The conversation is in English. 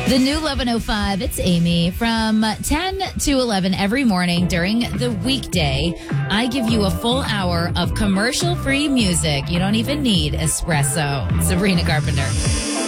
The new 11:05, it's Amy. From 10 to 11 every morning during the weekday, I give you a full hour of commercial-free music. You don't even need espresso. Sabrina Carpenter.